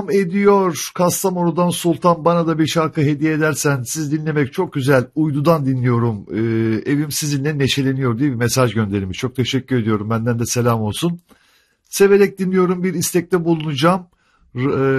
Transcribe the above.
ediyor. Kastamonu'dan Sultan, bana da bir şarkı hediye edersen, siz dinlemek çok güzel. Uydudan dinliyorum. Evim sizinle neşeleniyor diye bir mesaj göndermiş. Çok teşekkür ediyorum. Benden de selam olsun. Severek dinliyorum. Bir istekte bulunacağım.